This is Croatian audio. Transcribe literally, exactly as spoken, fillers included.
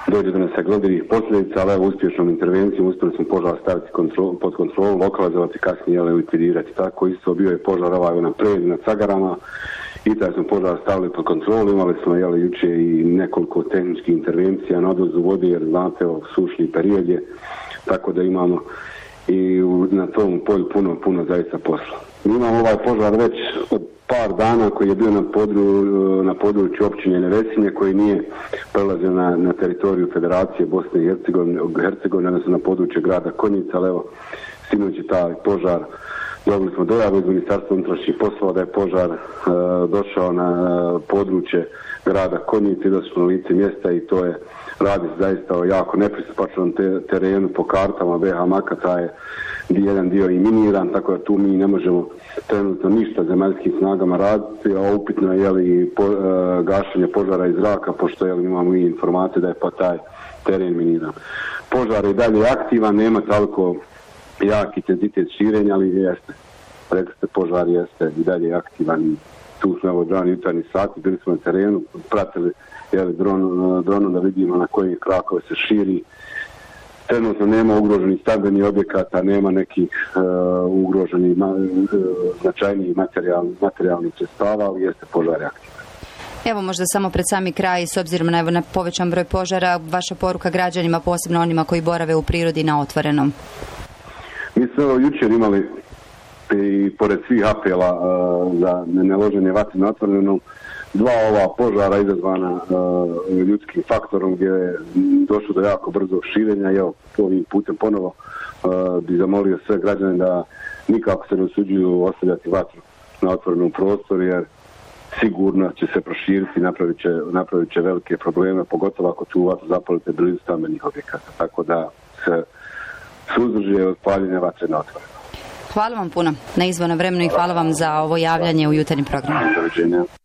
dođe do nesagledivih posljedica, ali evo uspješnom intervencijom uspjeli smo požar staviti kontrol, pod kontrolu, lokalizovati, kasnije likvidirati. Tako isto bio je požar ovaj napred na Cagarama i taj smo požar stavili pod kontrolu. Imali smo jeli, juče i nekoliko tehničkih intervencija na odvozu vode, jer znate o sušni period je, tako da imamo i na tom polju puno, puno zaista posla. Mi imamo ovaj požar već od par dana koji je bio na, podru, na području općine Nevesinje, koji nije prelazio na, na teritoriju Federacije Bosne i Hercegovine, Hercegovine, odnosno na područje grada Konjica, ali evo, sinoć je taj požar, dobili smo dojavu iz Ministarstva unutrašnjih poslova da je požar e, došao na područje grada Konjica i došao na lice mjesta i to je, radi se zaista o jako nepristupačnom te, terenu po kartama B H Maka, taj je jedan dio i miniran, tako da tu mi ne možemo trenutno ništa zemaljskim snagama raditi, a upitno je jeli, po, e, gašenje požara iz zraka, pošto jeli, imamo i informacije da je pa taj teren miniran. Požar je dalje aktivan, nema toliko jak intenzitet širenja, ali jeste. Rekli ste, požar jeste i dalje aktivan. Tu smo evo dran jutarnji sati, bili smo na terenu, pratili jeli, dron, dronom da vidimo na koji krakove se širi. Trenutno nema ugroženih stambenih objekata, nema nekih uh, ugroženih ma, uh, značajnijih materijalnih, materijalnih sredstava, ali jeste požar aktivan. Evo možda samo pred sami kraj, s obzirom na, na povećan broj požara, vaša poruka građanima, posebno onima koji borave u prirodi na otvorenom. Mi smo evo jučer imali i pored svih apela uh, za neloženje vatre na otvorenom, dva ova požara izazvana uh, ljudskim faktorom gdje je došlo do jako brzog širenja. Evo, ovim putem ponovo uh, bi zamolio sve građane da nikako se ne usuđuju ostavljati vatru na otvorenom prostoru, jer sigurno će se proširiti, napravit će, napravit će velike probleme, pogotovo ako tu vatru zapalite blizu stambenih objekata. Tako da se suzdrži od paljenja vatre na otvorenom. Hvala vam puno na izvornom vremenu i hvala vam za ovo javljanje u jutarnjim programu. Doviđenja.